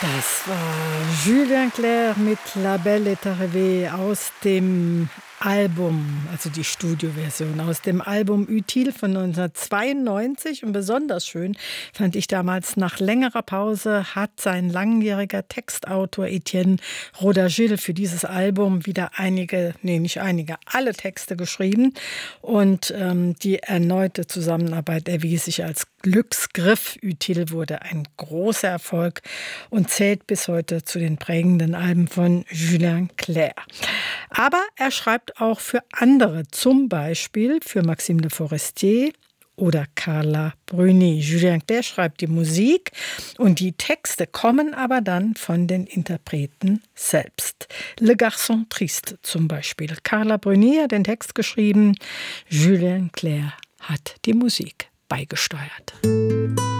Das war Julien Clerc mit La Belle est arrivée aus dem Album, also die Studioversion aus dem Album Utile von 1992. Und besonders schön fand ich damals, nach längerer Pause hat sein langjähriger Textautor Etienne Roda-Gil für dieses Album wieder alle Texte geschrieben. Und die erneute Zusammenarbeit erwies sich als Glücksgriff. Utile wurde ein großer Erfolg und zählt bis heute zu den prägenden Alben von Julien Clerc. Aber er schreibt auch für andere, zum Beispiel für Maxime Le Forestier oder Carla Bruni. Julien Clerc schreibt die Musik und die Texte kommen aber dann von den Interpreten selbst. Le Garçon Triste zum Beispiel. Carla Bruni hat den Text geschrieben, Julien Clerc hat die Musik beigesteuert.